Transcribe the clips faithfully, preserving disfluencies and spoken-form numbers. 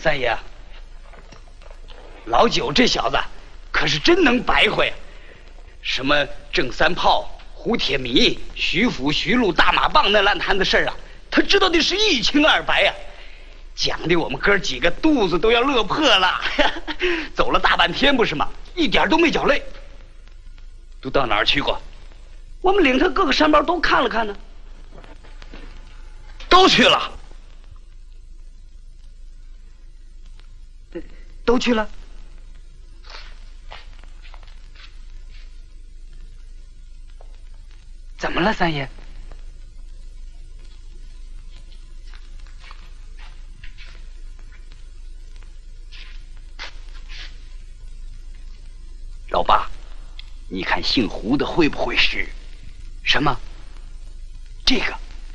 三爷，老九这小子可是真能白话呀！什么郑三炮、胡铁迷、徐府、徐禄、大马棒那烂摊子事儿啊，他知道的是一清二白呀。讲的我们哥几个肚子都要乐破了，走了大半天不是吗？一点都没觉累。都到哪儿去过？我们领他各个山包都看了看呢。都去了。都去了。怎么了，三爷？老八，你看姓胡的会不会是？什么？这个？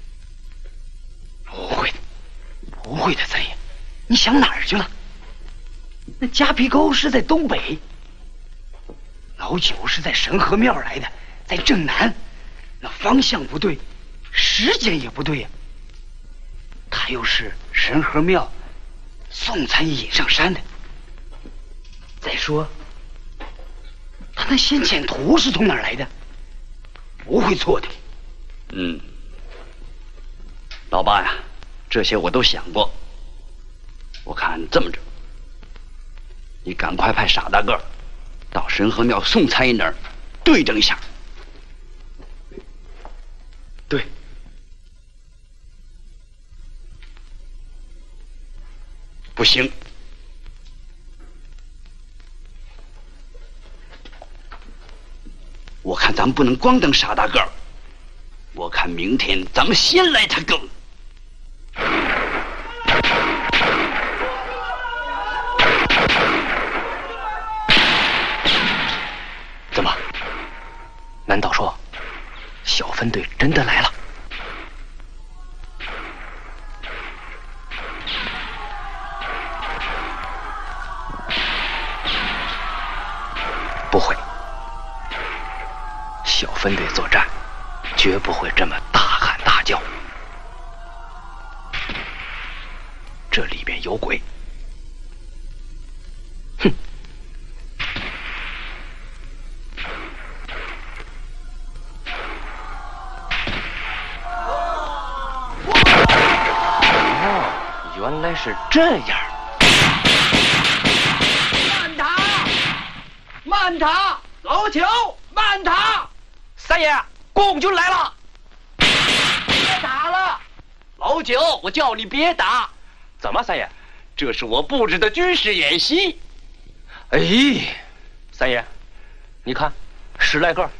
不会的，不会的，三爷，你想哪儿去了？那夹皮沟是在东北，老九是在神河庙来的，在正南，那方向不对，时间也不对呀。他又是神河庙送参引上山的。再说，他那先遣图是从哪儿来的？不会错的。嗯，老八呀，这些我都想过。我看这么着。你赶快派傻大个到神河庙送参那儿对证一下。对，不行，我看咱们不能光等傻大个，我看明天咱们先来他个。难道说，小分队真的来了？不会，小分队作战绝不会这么大喊大叫，这里边有鬼。哼！原来是这样。慢打，慢打，老九，慢打！三爷，共军来了！别打了，老九，我叫你别打。怎么，三爷？这是我布置的军事演习。哎，三爷，你看，十来个。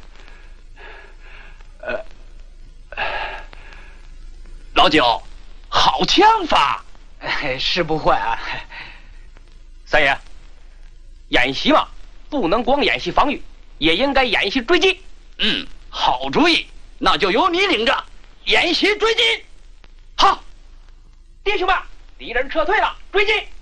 呃，老九，好枪法。是不会啊，三爷，演习嘛，不能光演习防御，也应该演习追击。嗯，好主意，那就由你领着演习追击。好，弟兄们，敌人撤退了，追击。